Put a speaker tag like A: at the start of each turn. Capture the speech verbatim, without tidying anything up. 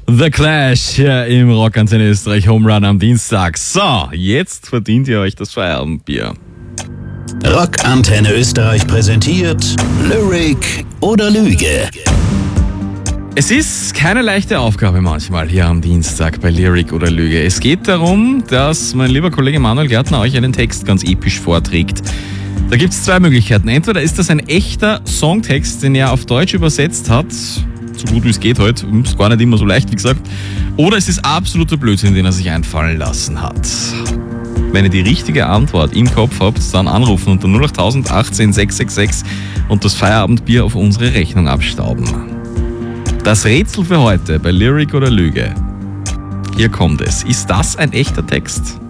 A: The Clash hier im Rockantenne Österreich Home Run am Dienstag. So, jetzt verdient ihr euch das Feierabendbier.
B: Rockantenne Österreich präsentiert Lyric oder Lüge.
A: Es ist keine leichte Aufgabe manchmal hier am Dienstag bei Lyric oder Lüge. Es geht darum, dass mein lieber Kollege Manuel Gärtner euch einen Text ganz episch vorträgt. Da gibt es zwei Möglichkeiten. Entweder ist das ein echter Songtext, den er auf Deutsch übersetzt hat, so gut wie es geht heute, ist gar nicht immer so leicht, wie gesagt, oder es ist absoluter Blödsinn, den er sich einfallen lassen hat. Wenn ihr die richtige Antwort im Kopf habt, dann anrufen unter null acht null null achtzehn sechs sechs sechs und das Feierabendbier auf unsere Rechnung abstauben. Das Rätsel für heute bei Lyric oder Lüge. Hier kommt es. Ist das ein echter Text?